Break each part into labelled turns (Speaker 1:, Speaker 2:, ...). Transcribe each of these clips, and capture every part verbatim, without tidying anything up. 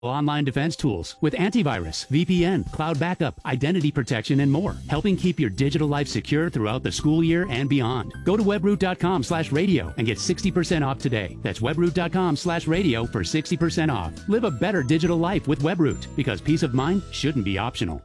Speaker 1: Online defense tools with antivirus, V P N, cloud backup, identity protection, and more, helping keep your digital life secure throughout the school year and beyond. Go to webroot.com slash radio and get sixty percent off today. That's webroot.com slash radio for sixty percent off. Live a better digital life with Webroot, because peace of mind shouldn't be optional.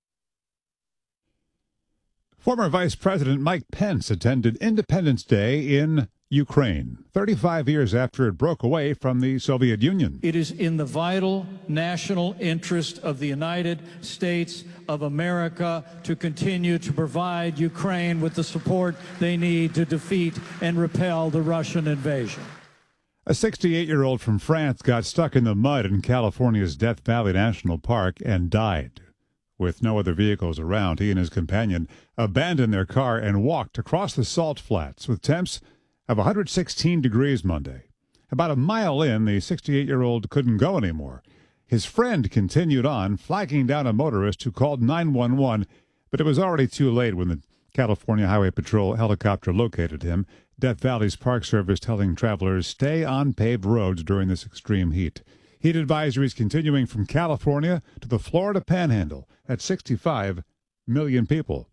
Speaker 2: Former Vice President Mike Pence attended Independence Day in Ukraine, thirty-five years after it broke away from the Soviet Union.
Speaker 3: It is in the vital national interest of the United States of America to continue to provide Ukraine with the support they need to defeat and repel the Russian invasion.
Speaker 2: A sixty-eight-year-old from France got stuck in the mud in California's Death Valley National Park and died. With no other vehicles around, he and his companion abandoned their car and walked across the salt flats with temps of one hundred sixteen degrees Monday. About a mile in, the sixty-eight-year-old couldn't go anymore. His friend continued on, flagging down a motorist who called nine one one, but it was already too late when the California Highway Patrol helicopter located him. Death Valley's Park Service telling travelers stay on paved roads during this extreme heat. Heat advisories continuing from California to the Florida Panhandle. That's sixty-five million people.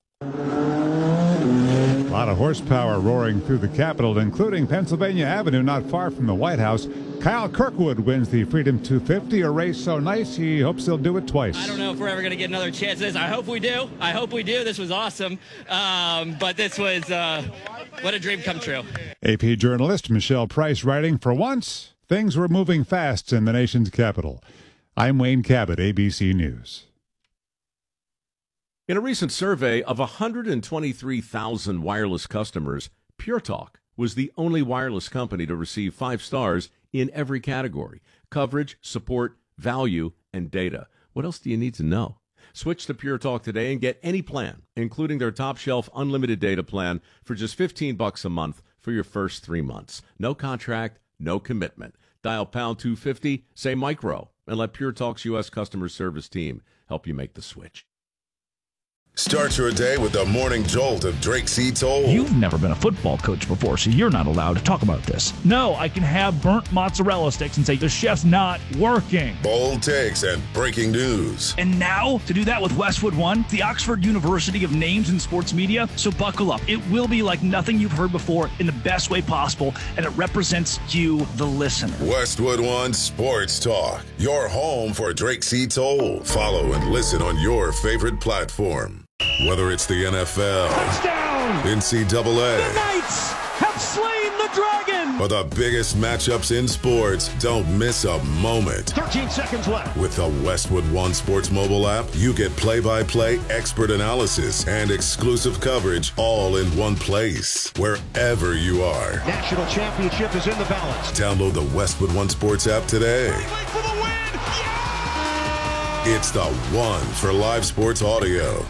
Speaker 2: A lot of horsepower roaring through the Capitol, including Pennsylvania Avenue, not far from the White House. Kyle Kirkwood wins the Freedom two fifty, a race so nice he hopes he'll do it twice.
Speaker 4: I don't know if we're ever going to get another chance at this. I hope we do. I hope we do. This was awesome. Um, but this was, uh, what a dream come true.
Speaker 2: A P journalist Michelle Price writing, for once, things were moving fast in the nation's capital. I'm Wayne Cabot, A B C News.
Speaker 5: In a recent survey of one hundred twenty-three thousand wireless customers, Pure Talk was the only wireless company to receive five stars in every category: coverage, support, value, and data. What else do you need to know? Switch to Pure Talk today and get any plan, including their top-shelf unlimited data plan, for just fifteen bucks a month for your first three months. No contract, no commitment. Dial pound two fifty, say micro, and let Pure Talk's U S customer service team help you make the switch.
Speaker 6: Start your day with the morning jolt of Drake C. Toll.
Speaker 7: You've never been a football coach before, so you're not allowed to talk about this. No, I can have burnt mozzarella sticks and say the chef's not working.
Speaker 6: Bold takes and breaking news.
Speaker 7: And now, to do that with Westwood One, the Oxford University of Names in Sports Media. So buckle up. It will be like nothing you've heard before in the best way possible, and it represents you, the listener.
Speaker 6: Westwood One Sports Talk, your home for Drake C. Toll. Follow and listen on your favorite platform. Whether it's the N F L,
Speaker 7: Touchdown!
Speaker 6: N C double A,
Speaker 7: the Knights have slain the dragon!
Speaker 6: or the biggest matchups in sports, don't miss a moment.
Speaker 7: thirteen seconds left.
Speaker 6: With the Westwood One Sports mobile app, you get play-by-play, expert analysis, and exclusive coverage all in one place, wherever you are.
Speaker 8: National championship is in the balance.
Speaker 6: Download the Westwood One Sports app today.
Speaker 8: For the win! Yeah!
Speaker 6: It's the one for live sports audio.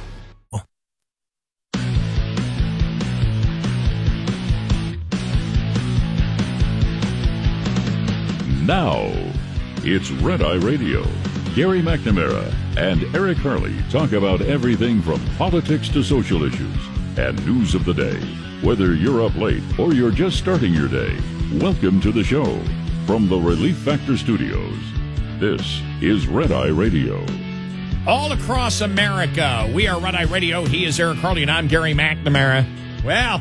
Speaker 9: Now, it's Red Eye Radio. Gary McNamara and Eric Harley talk about everything from politics to social issues and news of the day. Whether you're up late or you're just starting your day, welcome to the show. From the Relief Factor Studios, this is Red Eye Radio.
Speaker 10: All across America, we are Red Eye Radio. He is Eric Harley, and I'm Gary McNamara. Well,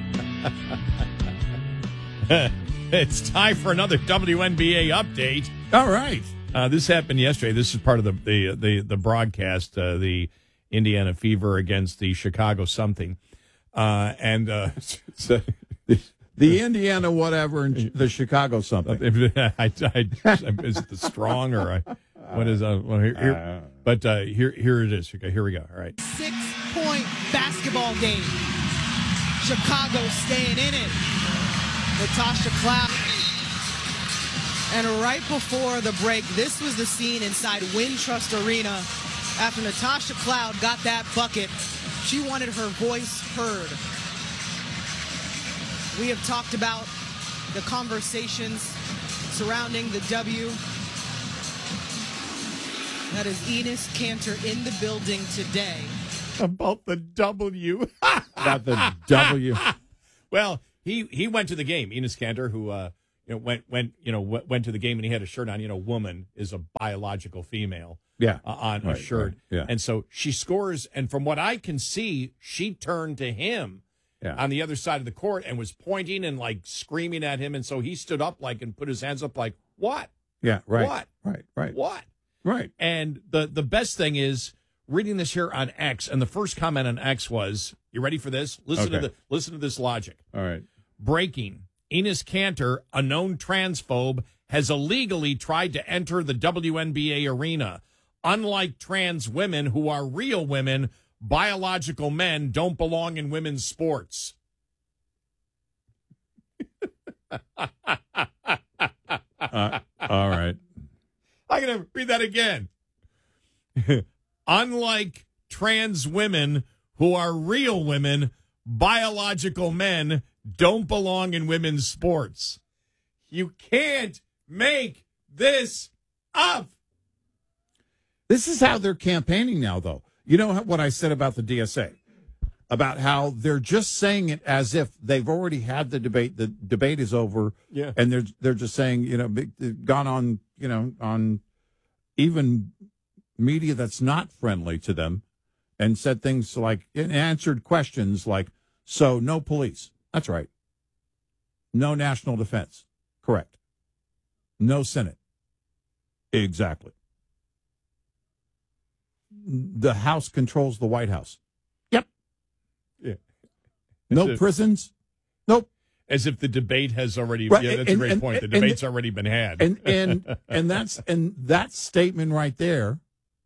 Speaker 10: it's time for another W N B A update. All right. Uh, this happened yesterday. This is part of the the the, the broadcast, uh, the Indiana Fever against the Chicago something. Uh, and uh,
Speaker 11: so, the, the Indiana whatever and the Chicago something.
Speaker 10: I, I, is it the strong or I, what is uh, well, here, here, but uh, here here it is. Okay, here we go. All right.
Speaker 12: Six-point basketball game. Chicago staying in it. Natasha Cloud. And right before the break, this was the scene inside Wintrust Arena after Natasha Cloud got that bucket. She wanted her voice heard. We have talked about the conversations surrounding the W. That is Enes Kanter in the building today.
Speaker 10: About the W.
Speaker 11: About the W.
Speaker 10: Well, he, he went to the game. Enes Kanter, who uh, you know, went went you know went, went to the game and he had a shirt on. You know, woman is a biological female.
Speaker 11: Yeah,
Speaker 10: uh, on
Speaker 11: right,
Speaker 10: a shirt.
Speaker 11: Right, yeah,
Speaker 10: and so she scores. And from what I can see, she turned to him
Speaker 11: yeah.
Speaker 10: on the other side of the court and was pointing and like screaming at him. And so he stood up like and put his hands up like, "What?
Speaker 11: Yeah, right.
Speaker 10: What?
Speaker 11: Right, right.
Speaker 10: What?
Speaker 11: Right."
Speaker 10: And the the best thing is reading this here on X. And the first comment on X was, "You ready for this? Listen
Speaker 11: Okay.
Speaker 10: to the listen to this logic."
Speaker 11: All right.
Speaker 10: Breaking. Enes Kanter, a known transphobe, has illegally tried to enter the W N B A arena. Unlike trans women who are real women, biological men don't belong in women's sports.
Speaker 11: uh, all right.
Speaker 10: I'm going to read that again. Unlike trans women who are real women, biological men don't belong in women's sports. You can't make this up.
Speaker 11: This is how they're campaigning now, though. You know what I said about the D S A? About how they're just saying it as if they've already had the debate. The debate is over.
Speaker 10: Yeah.
Speaker 11: And they're they're just saying, you know, they've gone on, you know, on even media that's not friendly to them and said things like, and answered questions like, so no police. That's right. No national defense. Correct. No Senate. Exactly. The House controls the White House. Yep.
Speaker 10: Yeah.
Speaker 11: No
Speaker 10: if,
Speaker 11: prisons. Nope.
Speaker 10: As if the debate has already.
Speaker 11: Right.
Speaker 10: Yeah, that's
Speaker 11: and,
Speaker 10: a great
Speaker 11: and,
Speaker 10: point. The
Speaker 11: and,
Speaker 10: debate's
Speaker 11: and,
Speaker 10: already been had.
Speaker 11: And and and that's and that statement right there.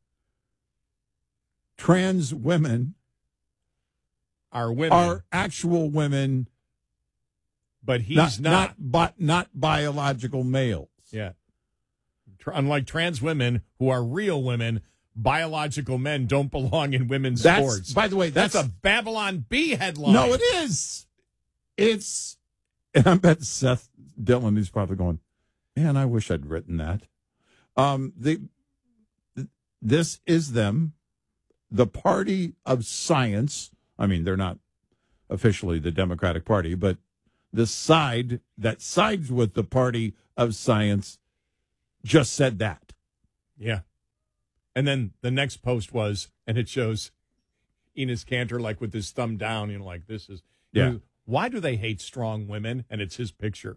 Speaker 11: Trans women
Speaker 10: are women.
Speaker 11: Are actual women.
Speaker 10: But he's
Speaker 11: not
Speaker 10: not.
Speaker 11: Not, but not biological males.
Speaker 10: Yeah. Unlike trans women who are real women, biological men don't belong in women's
Speaker 11: that's,
Speaker 10: sports.
Speaker 11: By the way, that's,
Speaker 10: that's a Babylon Bee headline.
Speaker 11: No, it is. It's, and I bet Seth Dillon is probably going, man, I wish I'd written that. Um, the this is them, the party of science. I mean, they're not officially the Democratic Party, but the side that sides with the party of science just said that.
Speaker 10: Yeah. And then the next post was, and it shows Enes Kanter like with his thumb down, you know, like this is,
Speaker 11: yeah.
Speaker 10: You know, why do they hate strong women? And it's his picture.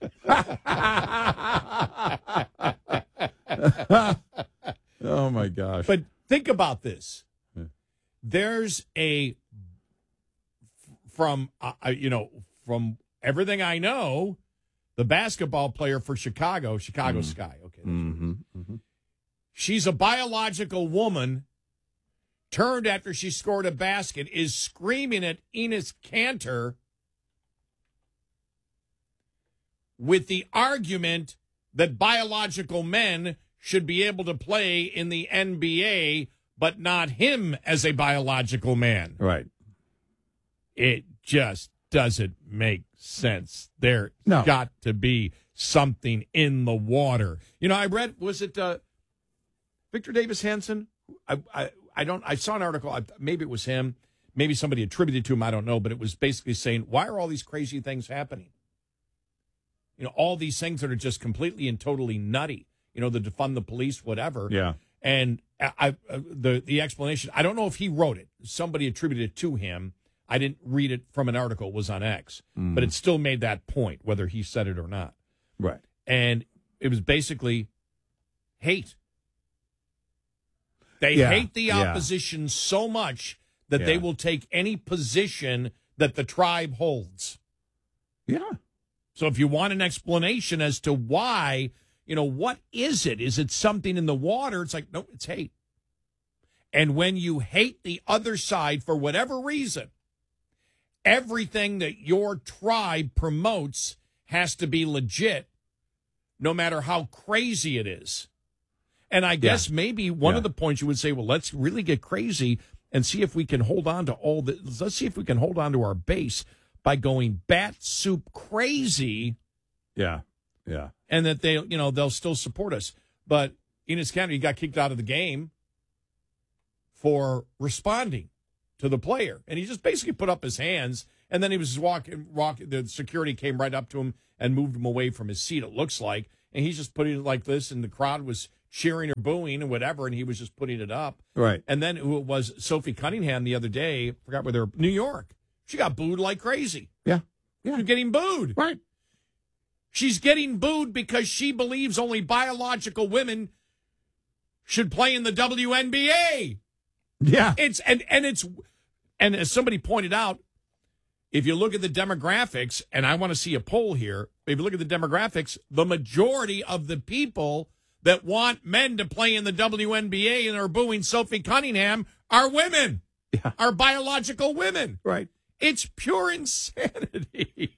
Speaker 11: Oh my gosh.
Speaker 10: But think about this. Yeah. There's a, from, uh, you know, from everything I know, the basketball player for Chicago, Chicago mm. Sky. Okay.
Speaker 11: Mm-hmm. Mm-hmm.
Speaker 10: She's a biological woman, turned after she scored a basket, is screaming at Enes Kanter with the argument that biological men should be able to play in the N B A, but not him as a biological man.
Speaker 11: Right.
Speaker 10: It just doesn't make sense. There's
Speaker 11: no.
Speaker 10: got to be something in the water. You know, I read, was it uh, Victor Davis Hanson? I, I I don't. I saw an article. I, maybe it was him. Maybe somebody attributed to him. I don't know. But it was basically saying, why are all these crazy things happening? You know, all these things that are just completely and totally nutty. You know, the defund the police, whatever.
Speaker 11: Yeah.
Speaker 10: And I, I the the explanation. I don't know if he wrote it. Somebody attributed it to him. I didn't read it from an article. It was on X, mm. but it still made that point, whether he said it or not.
Speaker 11: Right.
Speaker 10: And it was basically hate. They
Speaker 11: yeah.
Speaker 10: hate the
Speaker 11: yeah.
Speaker 10: opposition so much that
Speaker 11: yeah.
Speaker 10: they will take any position that the tribe holds.
Speaker 11: Yeah.
Speaker 10: So if you want an explanation as to why, you know, what is it? Is it something in the water? It's like, no, it's hate. And when you hate the other side for whatever reason, everything that your tribe promotes has to be legit, no matter how crazy it is. And I guess yeah. maybe one
Speaker 11: yeah.
Speaker 10: of the points you would say, well, let's really get crazy and see if we can hold on to all the, let's see if we can hold on to our base by going bat soup crazy.
Speaker 11: Yeah. Yeah.
Speaker 10: And that they, you know, they'll still support us. But Enes Kanter, he got kicked out of the game for responding to the player. And he just basically put up his hands And then he was walking, walking. The security came right up to him and moved him away from his seat, it looks like. And he's just putting it like this, and the crowd was cheering or booing or whatever, and he was just putting it up.
Speaker 11: Right.
Speaker 10: And then who it was Sophie Cunningham the other day, I forgot where they're, New York. She got booed like crazy.
Speaker 11: Yeah. Yeah.
Speaker 10: She's getting booed.
Speaker 11: Right.
Speaker 10: She's getting booed because she believes only biological women should play in the W N B A.
Speaker 11: Yeah.
Speaker 10: It's and and it's and as somebody pointed out, if you look at the demographics, and I want to see a poll here, if you look at the demographics, the majority of the people that want men to play in the W N B A and are booing Sophie Cunningham are women,
Speaker 11: yeah.
Speaker 10: are biological women.
Speaker 11: Right.
Speaker 10: It's pure insanity.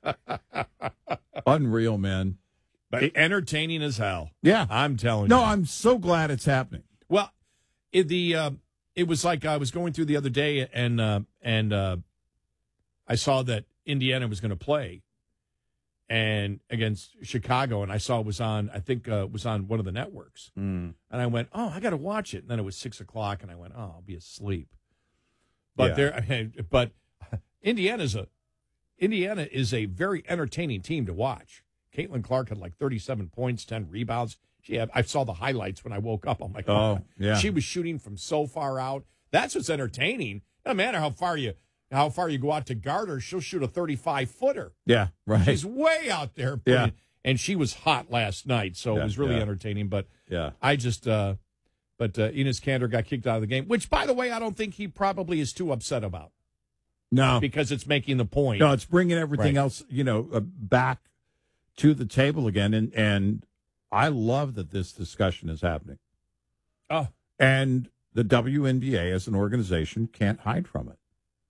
Speaker 11: Unreal, man.
Speaker 10: But it, entertaining as hell.
Speaker 11: Yeah.
Speaker 10: I'm telling
Speaker 11: no,
Speaker 10: you.
Speaker 11: No, I'm so glad it's happening.
Speaker 10: Well, it, the uh, it was like I was going through the other day, and uh, and uh, I saw that Indiana was going to play and against Chicago, and I saw it was on, I think uh, it was on one of the networks.
Speaker 11: Mm.
Speaker 10: And I went, oh, I got to watch it. And then it was six o'clock, and I went, oh, I'll be asleep. But
Speaker 11: yeah.
Speaker 10: there, but Indiana's a Indiana is a very entertaining team to watch. Caitlin Clark had like thirty-seven points, ten rebounds. She had, I saw the highlights when I woke up. I'm like, oh,
Speaker 11: oh yeah.
Speaker 10: She was shooting from so far out. That's what's entertaining. No matter how far you how far you go out to guard her, she'll shoot a thirty-five footer.
Speaker 11: Yeah, right.
Speaker 10: She's way out there. Putting,
Speaker 11: yeah.
Speaker 10: And she was hot last night, so
Speaker 11: yeah,
Speaker 10: it was really
Speaker 11: yeah.
Speaker 10: entertaining. But
Speaker 11: yeah,
Speaker 10: I just, uh, but uh, Enes Kanter got kicked out of the game, which, by the way, I don't think he probably is too upset about.
Speaker 11: No.
Speaker 10: Because it's making the point.
Speaker 11: No, it's bringing everything
Speaker 10: right.
Speaker 11: else, you know, uh, back to the table again. And, and I love that this discussion is happening.
Speaker 10: Oh.
Speaker 11: And the W N B A as an organization can't hide from it.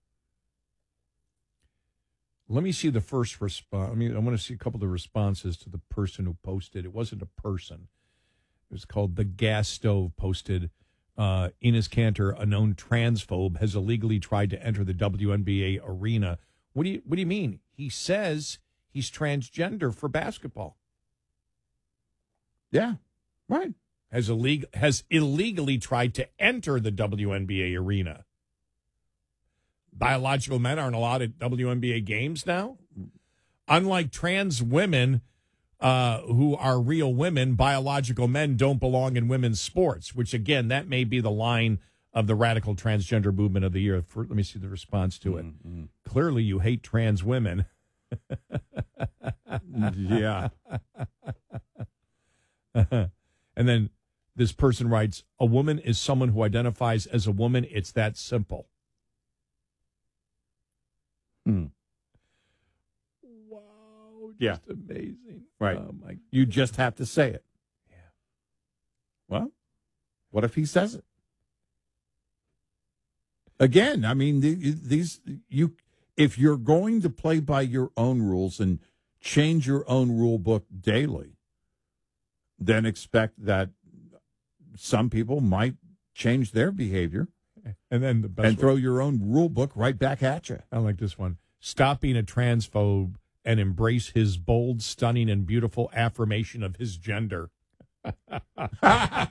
Speaker 10: Let me see the first response. I mean, I want to see a couple of the responses to the person who posted. It wasn't a person. It was called The Gas Stove posted, uh, Enes Kanter, a known transphobe, has illegally tried to enter the W N B A arena. What do you What do you mean? He says he's transgender for basketball.
Speaker 11: Yeah, right.
Speaker 10: Has illegal has illegally tried to enter the W N B A arena. Biological men aren't allowed at W N B A games now. Unlike trans women uh, who are real women, biological men don't belong in women's sports, which, again, that may be the line of the radical transgender movement of the year. For, let me see the response to it.
Speaker 11: Mm-hmm.
Speaker 10: Clearly, you hate trans women.
Speaker 11: Yeah.
Speaker 10: And then this person writes, a woman is someone who identifies as a woman. It's that simple.
Speaker 11: Mm.
Speaker 10: Wow. Just
Speaker 11: yeah.
Speaker 10: amazing.
Speaker 11: Right.
Speaker 10: Oh, my
Speaker 11: you just have to say it.
Speaker 10: Yeah.
Speaker 11: Well, what if he says it? Again, I mean, these, you, if you're going to play by your own rules and change your own rule book daily, then expect that some people might change their behavior.
Speaker 10: And then the best
Speaker 11: and throw
Speaker 10: one.
Speaker 11: your own rule book right back at you.
Speaker 10: I like this one. Stop being a transphobe and embrace his bold, stunning, and beautiful affirmation of his gender.
Speaker 11: I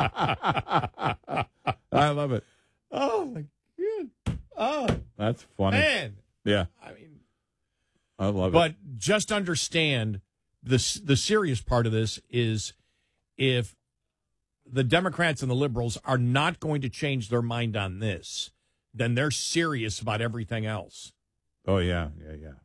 Speaker 11: love it.
Speaker 10: Oh, my God. Oh,
Speaker 11: that's funny.
Speaker 10: Man.
Speaker 11: Yeah.
Speaker 10: I mean,
Speaker 11: I love
Speaker 10: but
Speaker 11: it.
Speaker 10: But just understand the, the serious part of this is if the Democrats and the liberals are not going to change their mind on this, then they're serious about everything else.
Speaker 11: Oh, yeah, yeah, yeah.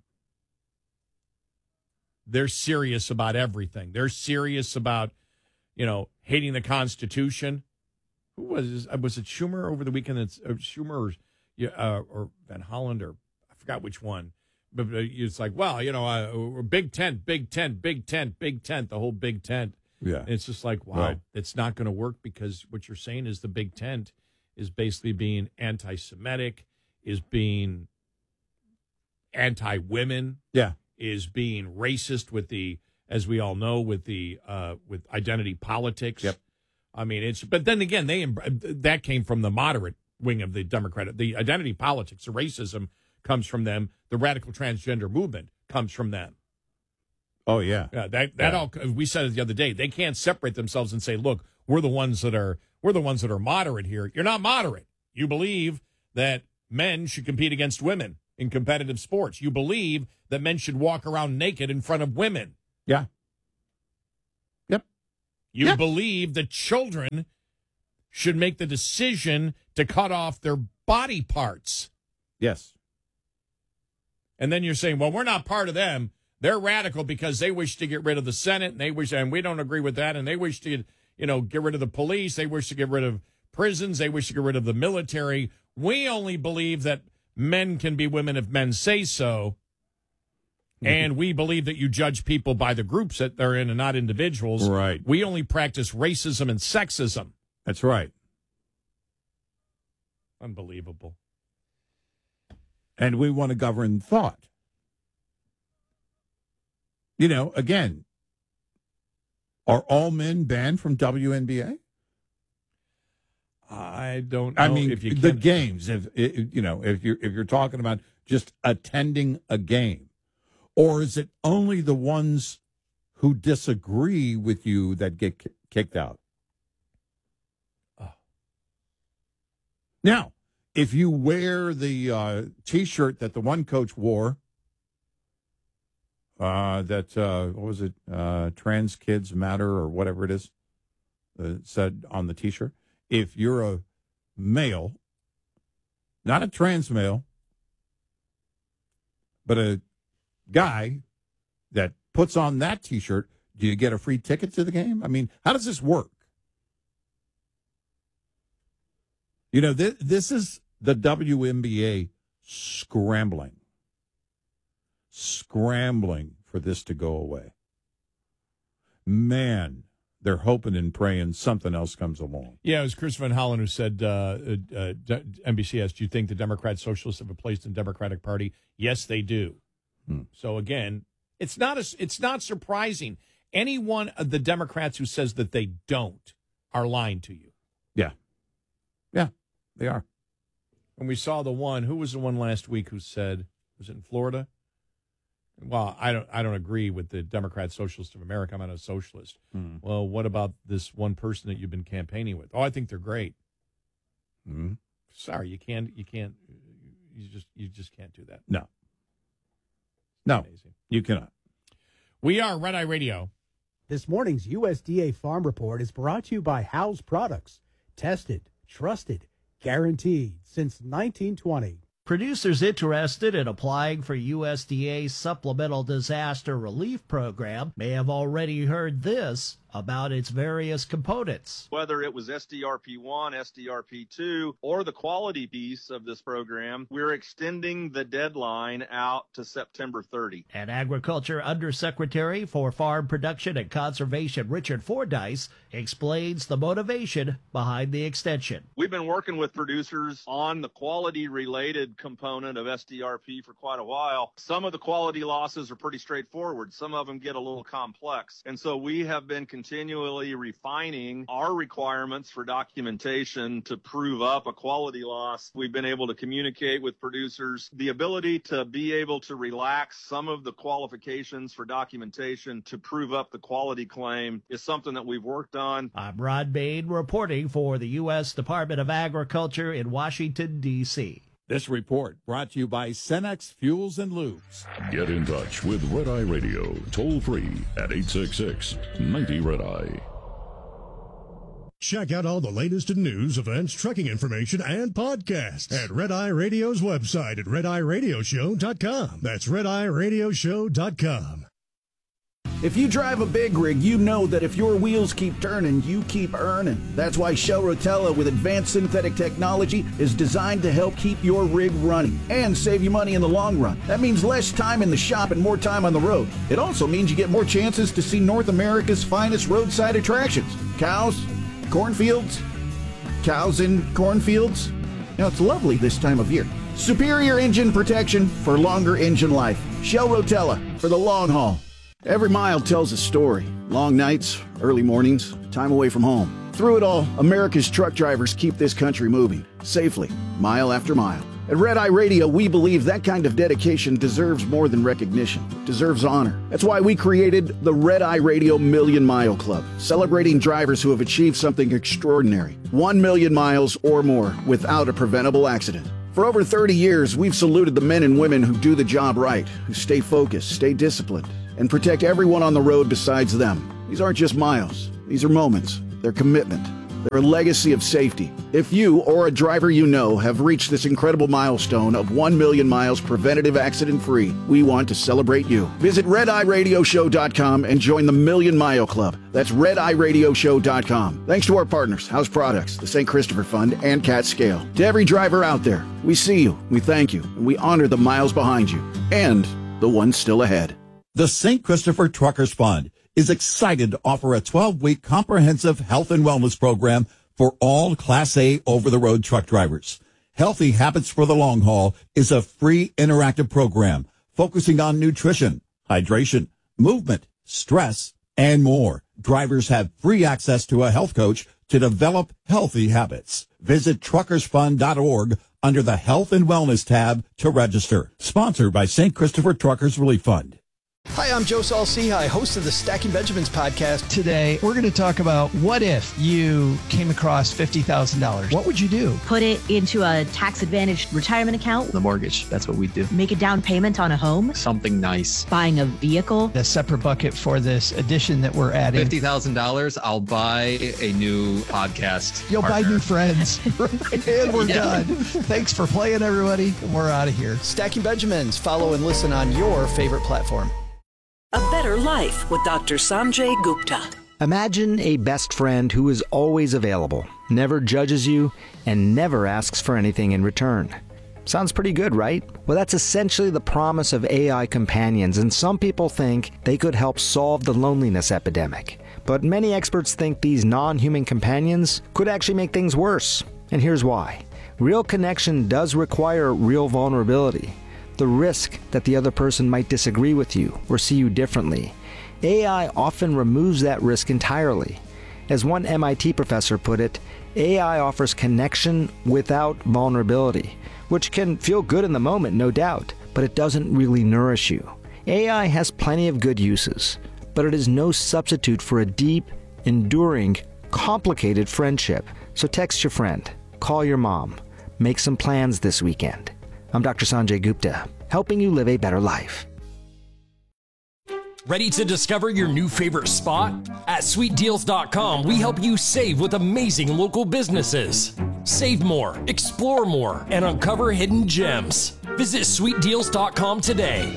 Speaker 10: They're serious about everything. They're serious about, you know, hating the Constitution. Who was was it Schumer over the weekend? It's uh, Schumer or, uh, or Van Holland, or I forgot which one. But it's like, well, you know, uh, Big Tent, Big Tent, Big Tent, Big Tent, the whole Big Tent.
Speaker 11: Yeah.
Speaker 10: And it's just like, wow,
Speaker 11: right.
Speaker 10: It's not going to work because what you're saying is the Big Tent is basically being anti-Semitic, is being anti-women,
Speaker 11: yeah,
Speaker 10: is being racist with the, as we all know, with the uh, with identity politics.
Speaker 11: Yep.
Speaker 10: I mean, it's, but then again, they that came from the moderate wing of the Democrat. The identity politics, the racism comes from them. The radical transgender movement comes from them.
Speaker 11: Oh, yeah.
Speaker 10: Yeah, that that
Speaker 11: yeah.
Speaker 10: all we said it the other day. They can't separate themselves and say, "Look, we're the ones that are we're the ones that are moderate here." You're not moderate. You believe that men should compete against women. in competitive sports. You believe that men should walk around naked in front of women.
Speaker 11: Yeah. Yep.
Speaker 10: You
Speaker 11: yep.
Speaker 10: believe that children should make the decision to cut off their body parts.
Speaker 11: Yes.
Speaker 10: And then you're saying, well, we're not part of them. They're radical because they wish to get rid of the Senate, and they wish, and we don't agree with that, and they wish to, you know, get rid of the police. They wish to get rid of prisons. They wish to get rid of the military. We only believe that men can be women if men say so. And we believe that you judge people by the groups that they're in and not individuals.
Speaker 11: Right.
Speaker 10: We only practice racism and sexism.
Speaker 11: That's right.
Speaker 10: Unbelievable.
Speaker 11: And we want to govern thought. You know, again, are all men banned from W N B A?
Speaker 10: I don't know.
Speaker 11: I mean,
Speaker 10: if you
Speaker 11: the
Speaker 10: can.
Speaker 11: games, if, if you know, if you're, if you're talking about just attending a game. Or is it only the ones who disagree with you that get k- kicked out? Oh. Now, if you wear the uh, T-shirt that the one coach wore, uh, that, uh, what was it, uh, Trans Kids Matter or whatever it is, uh, said on the T-shirt, if you're a male, not a trans male, but a guy that puts on that T-shirt, do you get a free ticket to the game? I mean, how does this work? You know, this, this is the W N B A scrambling, scrambling for this to go away. Man, they're hoping and praying something else comes along.
Speaker 10: Yeah, it was Chris Van Hollen who said, uh, uh, uh, N B C asked, do you think the Democrat Socialists have a place in the Democratic Party? Yes, they do. Hmm. So, again, it's not a, it's not surprising. Any one of the Democrats who says that they don't are lying to you.
Speaker 11: Yeah. Yeah, they are.
Speaker 10: And we saw the one, who was the one last week who said, was it in Florida? Well, I don't I don't agree with the Democrat Socialist of America. I'm not a socialist.
Speaker 11: Hmm.
Speaker 10: Well, what about this one person that you've been campaigning with? Oh, I think they're great.
Speaker 11: Hmm.
Speaker 10: Sorry, you can't you can't you just you just can't do that.
Speaker 11: No. No,
Speaker 10: amazing.
Speaker 11: You cannot.
Speaker 10: We are Red Eye Radio.
Speaker 13: This morning's U S D A Farm Report is brought to you by House Products. Tested, trusted, guaranteed since nineteen twenty.
Speaker 14: Producers interested in applying for U S D A's Supplemental Disaster Relief Program may have already heard this about its various components.
Speaker 15: Whether it was S D R P one, S D R P two, or the quality piece of this program, we're extending the deadline out to September thirtieth.
Speaker 14: And Agriculture Undersecretary for Farm Production and Conservation Richard Fordyce explains the motivation behind the extension.
Speaker 15: We've been working with producers on the quality-related component of S D R P for quite a while. Some of the quality losses are pretty straightforward. Some of them get a little complex. And so we have been continually refining our requirements for documentation to prove up a quality loss. We've been able to communicate with producers. The ability to be able to relax some of the qualifications for documentation to prove up the quality claim is something that we've worked on.
Speaker 14: I'm Rod Bain reporting for the U S Department of Agriculture in Washington, D C
Speaker 11: This report brought to you by Cenex Fuels and Lubes.
Speaker 9: Get in touch with Red Eye Radio, toll free at eight six six, ninety Red Eye.
Speaker 16: Check out all the latest in news, events, trucking information, and podcasts at Red Eye Radio's website at red eye radio show dot com. That's red eye radio show dot com.
Speaker 17: If you drive a big rig, you know that if your wheels keep turning, you keep earning. That's why Shell Rotella with advanced synthetic technology is designed to help keep your rig running and save you money in the long run. That means less time in the shop and more time on the road. It also means you get more chances to see North America's finest roadside attractions. Cows, cornfields, cows in cornfields. Now, it's lovely this time of year. Superior engine protection for longer engine life. Shell Rotella for the long haul. Every mile tells a story. Long nights, early mornings, time away from home. Through it all, America's truck drivers keep this country moving, safely, mile after mile. At Red Eye Radio, we believe that kind of dedication deserves more than recognition. It deserves honor. That's why we created the Red Eye Radio Million Mile Club, celebrating drivers who have achieved something extraordinary. One million miles or more without a preventable accident. For over thirty years, we've saluted the men and women who do the job right, who stay focused, stay disciplined, and protect everyone on the road besides them. These aren't just miles. These are moments. They're commitment. They're a legacy of safety. If you or a driver you know have reached this incredible milestone of one million miles preventative accident-free, we want to celebrate you. Visit red eye radio show dot com and join the Million Mile Club. That's red eye radio show dot com. Thanks to our partners, House Products, the Saint Christopher Fund, and Cat Scale. To every driver out there, we see you, we thank you, and we honor the miles behind you and the ones still ahead.
Speaker 11: The Saint Christopher Truckers Fund is excited to offer a twelve-week comprehensive health and wellness program for all Class A over-the-road truck drivers. Healthy Habits for the Long Haul is a free interactive program focusing on nutrition, hydration, movement, stress, and more. Drivers have free access to a health coach to develop healthy habits. Visit truckers fund dot org under the Health and Wellness tab to register. Sponsored by Saint Christopher Truckers Relief Fund.
Speaker 18: Hi, I'm Joe Saul-Sehy, host of the Stacking Benjamins podcast.
Speaker 19: Today, we're going to talk about what if you came across fifty thousand dollars? What would you do?
Speaker 20: Put it into a tax-advantaged retirement account.
Speaker 19: The mortgage, that's what we do.
Speaker 20: Make a down payment on a home.
Speaker 19: Something nice.
Speaker 20: Buying a vehicle.
Speaker 19: A separate bucket for this addition that we're adding.
Speaker 21: fifty thousand dollars, I'll buy a new podcast
Speaker 19: You'll
Speaker 21: partner.
Speaker 19: buy new friends. And we're
Speaker 21: Yeah.
Speaker 19: done. Thanks for playing, everybody. We're out of here.
Speaker 18: Stacking Benjamins. Follow and listen on your favorite platform.
Speaker 22: A Better Life with Doctor Sanjay Gupta.
Speaker 23: Imagine a best friend who is always available, never judges you, and never asks for anything in return. Sounds pretty good, right? Well, that's essentially the promise of A I companions, and some people think they could help solve the loneliness epidemic. But many experts think these non-human companions could actually make things worse. And here's why. Real connection does require real vulnerability. The risk that the other person might disagree with you or see you differently. A I often removes that risk entirely. As one M I T professor put it, A I offers connection without vulnerability, which can feel good in the moment, no doubt, but it doesn't really nourish you. A I has plenty of good uses, but it is no substitute for a deep, enduring, complicated friendship. So text your friend, call your mom, make some plans this weekend. I'm Doctor Sanjay Gupta, helping you live a better life.
Speaker 24: Ready to discover your new favorite spot? At sweet deals dot com, we help you save with amazing local businesses. Save more, explore more, and uncover hidden gems. Visit sweet deals dot com today.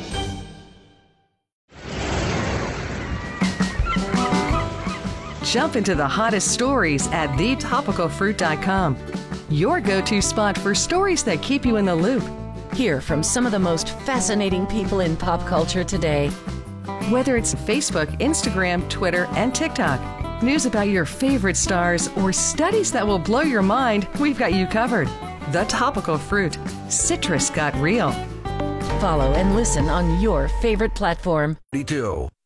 Speaker 25: Jump into the hottest stories at the topical fruit dot com. Your go-to spot for stories that keep you in the loop.
Speaker 26: Hear from some of the most fascinating people in pop culture today.
Speaker 25: Whether it's Facebook, Instagram, Twitter, and TikTok, news about your favorite stars, or studies that will blow your mind, we've got you covered. The Topical Fruit. Citrus got real.
Speaker 26: Follow and listen on your favorite platform.
Speaker 27: Two.